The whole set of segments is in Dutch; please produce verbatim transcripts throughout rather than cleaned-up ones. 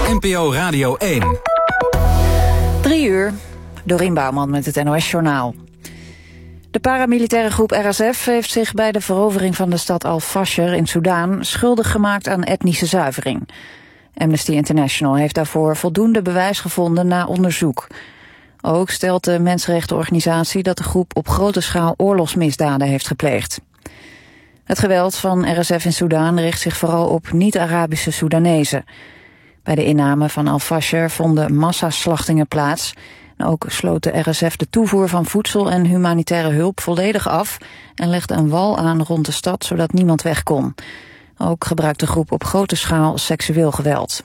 N P O Radio één. Drie uur. Dorien Bouwman met het N O S-journaal. De paramilitaire groep R S F heeft zich bij de verovering van de stad Al-Fasher in Soedan schuldig gemaakt aan etnische zuivering. Amnesty International heeft daarvoor voldoende bewijs gevonden na onderzoek. Ook stelt de mensenrechtenorganisatie dat de groep op grote schaal oorlogsmisdaden heeft gepleegd. Het geweld van R S F in Soedan richt zich vooral op niet-Arabische Soedanezen. Bij de inname van Al-Fasher vonden massaslachtingen plaats. Ook sloot de R S F de toevoer van voedsel en humanitaire hulp volledig af en legde een wal aan rond de stad zodat niemand weg kon. Ook gebruikte de groep op grote schaal seksueel geweld.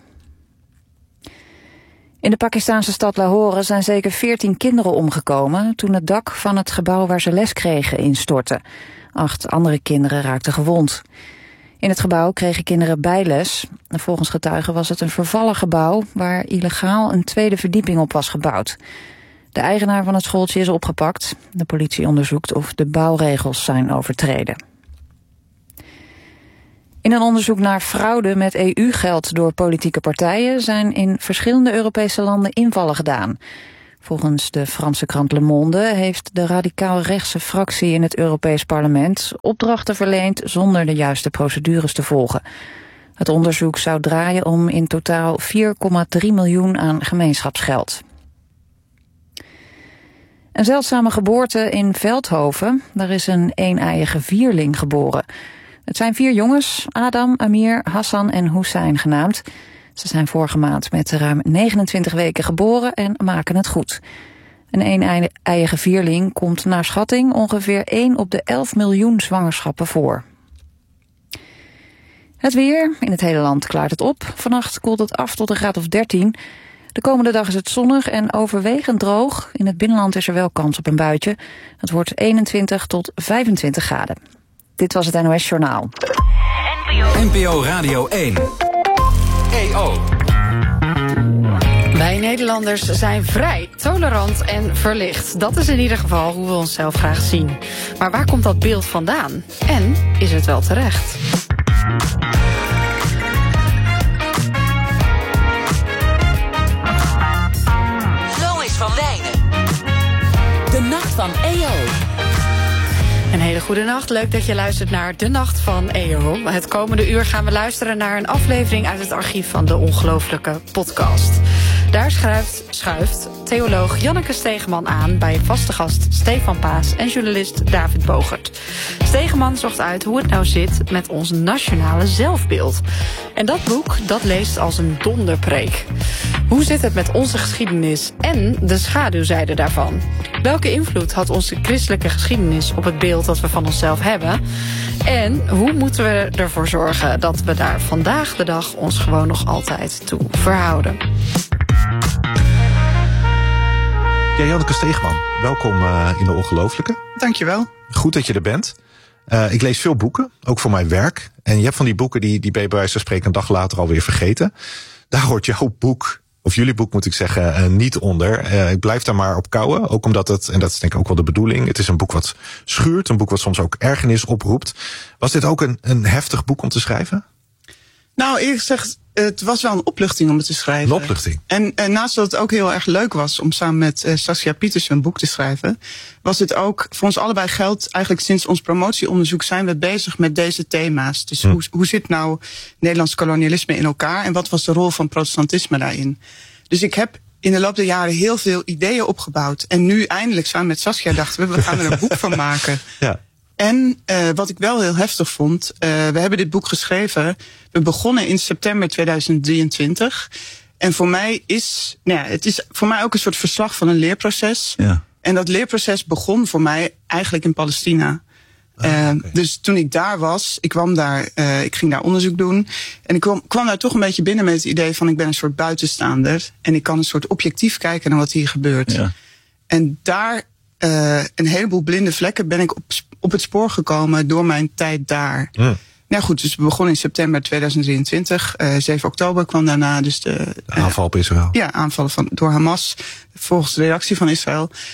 In de Pakistanse stad Lahore zijn zeker veertien kinderen omgekomen toen het dak van het gebouw waar ze les kregen instortte. Acht andere kinderen raakten gewond. In het gebouw kregen kinderen bijles. Volgens getuigen was het een vervallen gebouw waar illegaal een tweede verdieping op was gebouwd. De eigenaar van het schooltje is opgepakt. De politie onderzoekt of de bouwregels zijn overtreden. In een onderzoek naar fraude met E U-geld door politieke partijen zijn in verschillende Europese landen invallen gedaan. Volgens de Franse krant Le Monde heeft de radicaal-rechtse fractie in het Europees Parlement opdrachten verleend zonder de juiste procedures te volgen. Het onderzoek zou draaien om in totaal vier komma drie miljoen aan gemeenschapsgeld. Een zeldzame geboorte in Veldhoven. Daar is een een-eiige vierling geboren. Het zijn vier jongens, Adam, Amir, Hassan en Hussein genaamd. Ze zijn vorige maand met ruim negenentwintig weken geboren en maken het goed. Een een-eiige vierling komt naar schatting ongeveer één op de elf miljoen zwangerschappen voor. Het weer. In het hele land klaart het op. Vannacht koelt het af tot een graad of dertien. De komende dag is het zonnig en overwegend droog. In het binnenland is er wel kans op een buitje. Het wordt eenentwintig tot vijfentwintig graden. Dit was het N O S-journaal. N P O Radio één. E O. Wij Nederlanders zijn vrij, tolerant en verlicht. Dat is in ieder geval hoe we onszelf graag zien. Maar waar komt dat beeld vandaan? En is het wel terecht? Lois van Wijnen. De Nacht van E O. Een hele goede nacht. Leuk dat je luistert naar De Nacht van E O. Het komende uur gaan we luisteren naar een aflevering uit het archief van de Ongelooflijke podcast. Daar schuift, schuift theoloog Janneke Stegeman aan bij vaste gast Stefan Paas en journalist David Bogert. Stegeman zocht uit hoe het nou zit met ons nationale zelfbeeld. En dat boek, dat leest als een donderpreek. Hoe zit het met onze geschiedenis en de schaduwzijde daarvan? Welke invloed had onze christelijke geschiedenis op het beeld dat we van onszelf hebben? En hoe moeten we ervoor zorgen dat we daar vandaag de dag ons gewoon nog altijd toe verhouden? Ja, Janneke Stegeman, welkom uh, in de Ongelooflijke. Dankjewel. Goed dat je er bent. Uh, ik lees veel boeken, ook voor mijn werk. En je hebt van die boeken die, die ben je bij wijze van spreken een dag later alweer vergeten. Daar hoort jouw boek, of jullie boek moet ik zeggen, uh, niet onder. Uh, ik blijf daar maar op kouwen, ook omdat het, en dat is denk ik ook wel de bedoeling, het is een boek wat schuurt, een boek wat soms ook ergernis oproept. Was dit ook een, een heftig boek om te schrijven? Nou, eerlijk gezegd, het was wel een opluchting om het te schrijven. Een opluchting. En, en naast dat het ook heel erg leuk was om samen met uh, Saskia Pieters een boek te schrijven, was het ook, voor ons allebei geldt, eigenlijk sinds ons promotieonderzoek zijn we bezig met deze thema's. Dus hm. hoe, hoe zit nou Nederlands kolonialisme in elkaar en wat was de rol van protestantisme daarin? Dus ik heb in de loop der jaren heel veel ideeën opgebouwd. En nu eindelijk samen met Saskia dachten we, we gaan er een boek van maken. Ja. En uh, wat ik wel heel heftig vond, uh, we hebben dit boek geschreven. We begonnen in september tweeduizend drieëntwintig. En voor mij is, nou ja, het is voor mij ook een soort verslag van een leerproces. Ja. En dat leerproces begon voor mij eigenlijk in Palestina. Ah, uh, okay. Dus toen ik daar was, ik kwam daar, uh, ik ging daar onderzoek doen. En ik kwam, kwam daar toch een beetje binnen met het idee van ik ben een soort buitenstaander. En ik kan een soort objectief kijken naar wat hier gebeurt. Ja. En daar, uh, een heleboel blinde vlekken ben ik op, op het spoor gekomen door mijn tijd daar. Ja. Nou goed, dus we begonnen in september tweeduizend drieëntwintig. Uh, zeven oktober kwam daarna dus de, de aanval op Israël. Uh, ja, aanvallen van, door Hamas, volgens de reactie van Israël.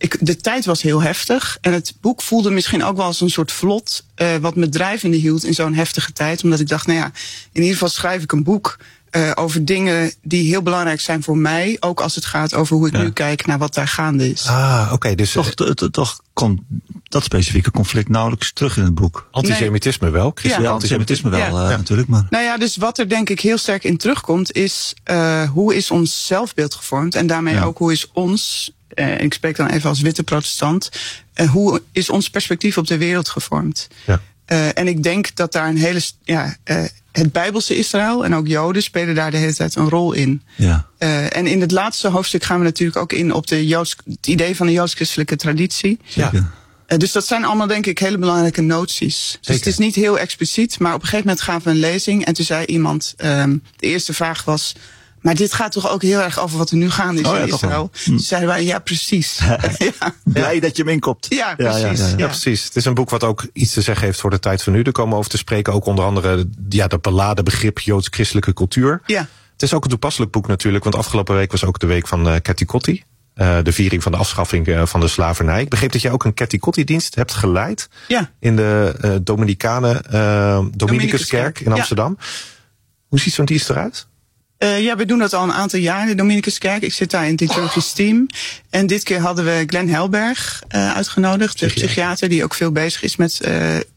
ik, de tijd was heel heftig. En het boek voelde misschien ook wel als een soort vlot. Uh, wat me drijvende hield in zo'n heftige tijd. Omdat ik dacht, nou ja, in ieder geval schrijf ik een boek. Uh, over dingen die heel belangrijk zijn voor mij. Ook als het gaat over hoe ik ja. nu kijk naar wat daar gaande is. Ah, oké. Okay, dus toch, to, to, toch komt dat specifieke conflict nauwelijks terug in het boek. Antisemitisme nee. wel? Ja, ja, antisemitisme wel, ja. Uh, ja. natuurlijk. Maar. Nou ja, dus wat er denk ik heel sterk in terugkomt is... Uh, hoe is ons zelfbeeld gevormd? En daarmee ja. ook hoe is ons... Uh, ik spreek dan even als witte protestant... Uh, hoe is ons perspectief op de wereld gevormd? Ja. Uh, en ik denk dat daar een hele... Ja, uh, het Bijbelse Israël en ook Joden spelen daar de hele tijd een rol in. Ja. Uh, en in het laatste hoofdstuk gaan we natuurlijk ook in op de Joods, het idee van de joods-christelijke traditie. Ja. Uh, dus dat zijn allemaal denk ik hele belangrijke noties. Zeker. Dus het is niet heel expliciet, maar op een gegeven moment gaven we een lezing en toen zei iemand, um, de eerste vraag was... Maar dit gaat toch ook heel erg over wat er nu gaande is oh, in ja, Israël? Toen zeiden wij, ja, precies. ja. Blij dat je hem inkopt. Ja, precies. Ja, ja, ja, ja. ja, precies. Het is een boek wat ook iets te zeggen heeft voor de tijd van nu. Er komen over te spreken ook onder andere ja, de beladen begrip Joods-christelijke cultuur. Ja. Het is ook een toepasselijk boek natuurlijk, want afgelopen week was ook de week van uh, Ketty Kotti. Uh, de viering van de afschaffing uh, van de slavernij. Ik begreep dat jij ook een Ketty Kotti-dienst hebt geleid. Ja. In de uh, Dominicanen, uh, Dominicuskerk in Amsterdam. Ja. Hoe ziet zo'n dienst eruit? Uh, ja, we doen dat al een aantal jaar in de Dominicuskerk. Ik zit daar in het liturgisch team. En dit keer hadden we Glenn Helberg uh, uitgenodigd. De psychiater die ook veel bezig is met uh,